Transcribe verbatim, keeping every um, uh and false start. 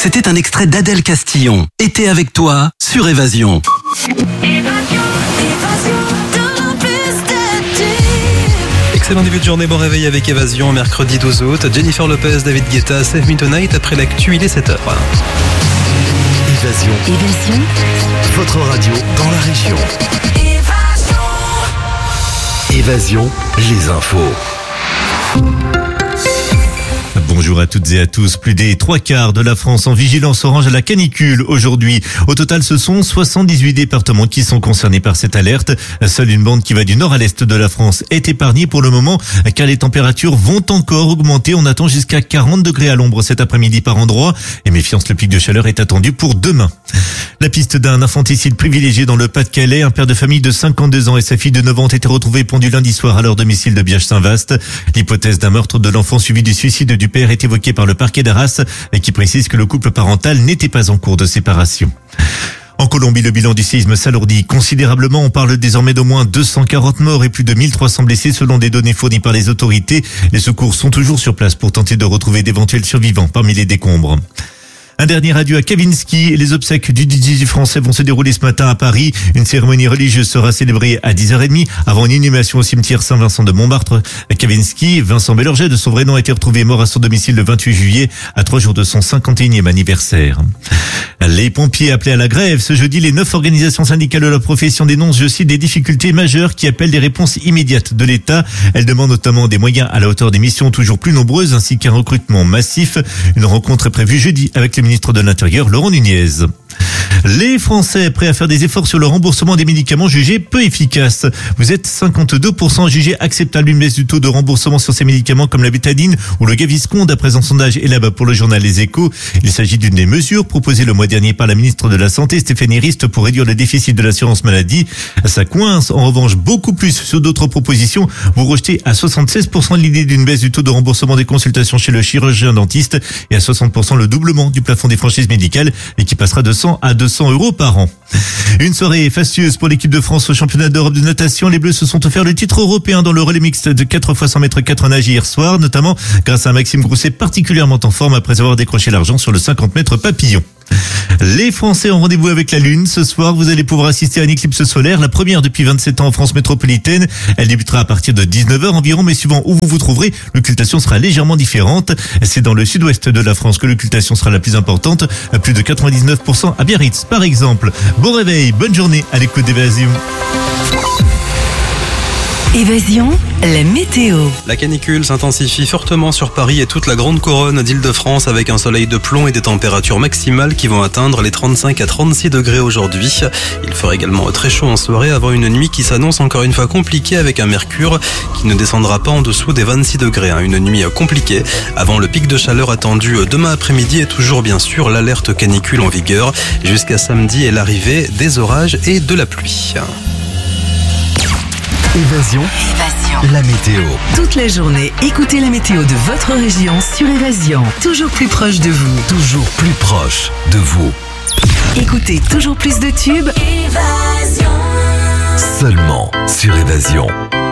C'était un extrait d'Adèle Castillon. Été avec toi sur Évasion. Excellent début de journée, bon réveil avec Évasion, mercredi douze août. Jennifer Lopez, David Guetta, Save Me Tonight, après l'actu, il est sept heures. Évasion. Évasion. Votre radio dans la région. Évasion. Évasion, les infos. Bonjour à toutes et à tous. Plus des trois quarts de la France en vigilance orange à la canicule aujourd'hui. Au total, ce sont soixante-dix-huit départements qui sont concernés par cette alerte. Seule une bande qui va du nord à l'est de la France est épargnée pour le moment, car les températures vont encore augmenter. On attend jusqu'à quarante degrés à l'ombre cet après-midi par endroit. Et méfiance, le pic de chaleur est attendu pour demain. La piste d'un infanticide privilégié dans le Pas-de-Calais. Un père de famille de cinquante-deux ans et sa fille de neuf ans ont été retrouvés pendus lundi soir à leur domicile de Biage-Saint-Vaast. L'hypothèse d'un meurtre de l'enfant suivi du suicide du père est évoquée par le parquet d'Arras, et qui précise que le couple parental n'était pas en cours de séparation. En Colombie, le bilan du séisme s'alourdit considérablement. On parle désormais d'au moins deux cent quarante morts et plus de mille trois cents blessés selon des données fournies par les autorités. Les secours sont toujours sur place pour tenter de retrouver d'éventuels survivants parmi les décombres. Un dernier adieu à Kavinsky. Les obsèques du D J français vont se dérouler ce matin à Paris. Une cérémonie religieuse sera célébrée à dix heures trente avant une inhumation au cimetière Saint-Vincent de Montmartre. Kavinsky, Vincent Bellorget de son vrai nom, a été retrouvé mort à son domicile le vingt-huit juillet, à trois jours de son cinquante et unième anniversaire. Les pompiers appelés à la grève. Ce jeudi, les neuf organisations syndicales de la profession dénoncent, je cite, des difficultés majeures qui appellent des réponses immédiates de l'État. Elles demandent notamment des moyens à la hauteur des missions toujours plus nombreuses ainsi qu'un recrutement massif. Une rencontre est prévue jeudi avec les ministre de l'Intérieur, Laurent Nunez. Les Français prêts à faire des efforts sur le remboursement des médicaments jugés peu efficaces. Vous êtes cinquante-deux pour cent jugés acceptable une baisse du taux de remboursement sur ces médicaments comme la bétadine ou le Gaviscon, d'après un sondage élaboré pour le journal Les Échos. Il s'agit d'une des mesures proposées le mois dernier par la ministre de la Santé, Stéphanie Rist, pour réduire le déficit de l'assurance maladie. Ça coince en revanche beaucoup plus sur d'autres propositions. Vous rejetez à soixante-seize pour cent l'idée d'une baisse du taux de remboursement des consultations chez le chirurgien dentiste et à soixante pour cent le doublement du plafond des franchises médicales et qui passera de cent à deux cents euros par an. Une soirée fastueuse pour l'équipe de France au championnat d'Europe de natation. Les Bleus se sont offerts le titre européen dans le relais mixte de quatre fois cent mètres quatre nages hier soir, notamment grâce à Maxime Grousset particulièrement en forme après avoir décroché l'argent sur le cinquante mètres papillon. Les Français ont rendez-vous avec la Lune. Ce soir, vous allez pouvoir assister à une éclipse solaire, la première depuis vingt-sept ans en France métropolitaine. Elle débutera à partir de dix-neuf heures environ, mais suivant où vous vous trouverez, l'occultation sera légèrement différente. C'est dans le sud-ouest de la France que l'occultation sera la plus importante, plus de quatre-vingt-dix-neuf pour cent à Biarritz, par exemple. Bon réveil, bonne journée à l'écoute d'Évasion. Évasion, la météo. La canicule s'intensifie fortement sur Paris et toute la grande couronne d'Île-de-France avec un soleil de plomb et des températures maximales qui vont atteindre les trente-cinq à trente-six degrés aujourd'hui. Il fera également très chaud en soirée avant une nuit qui s'annonce encore une fois compliquée avec un mercure qui ne descendra pas en dessous des vingt-six degrés. Une nuit compliquée avant le pic de chaleur attendu demain après-midi et toujours bien sûr l'alerte canicule en vigueur jusqu'à samedi et l'arrivée des orages et de la pluie. Évasion. Évasion. La météo. Toute la journée, écoutez la météo de votre région sur Évasion. Toujours plus proche de vous. Toujours plus proche de vous. Écoutez toujours plus de tubes. Évasion. Seulement sur Évasion.